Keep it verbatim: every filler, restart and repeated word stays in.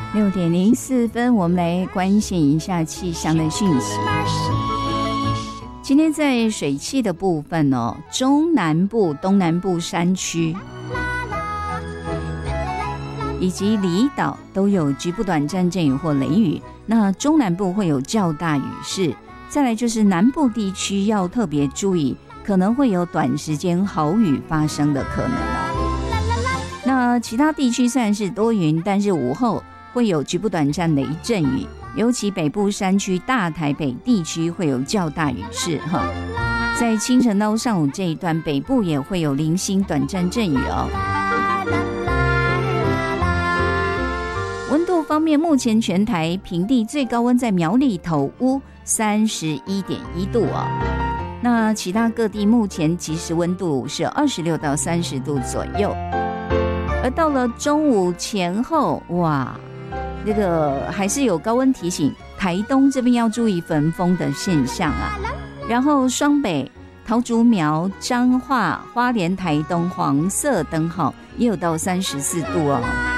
六点零四分，我们来关心一下气象的讯息。今天在水汽的部分哦，中南部、东南部山区以及离岛都有局部短暂阵雨或雷雨，那中南部会有较大雨势。再来就是南部地区要特别注意，可能会有短时间豪雨发生的可能哦。那其他地区虽然是多云，但是午后会有局部短暂雷阵雨，尤其北部山区、大台北地区会有较大雨势哈。在清晨到上午这一段，北部也会有零星短暂阵雨哦。温度方面，目前全台平地最高温在苗栗头屋三十一点一度哦。那其他各地目前即时温度是二十六到三十度左右。而到了中午前后，哇，这个还是有高温提醒，台东这边要注意焚风的现象啊。然后双北、桃竹苗、彰化、花莲、台东黄色灯号也有到三十四度哦。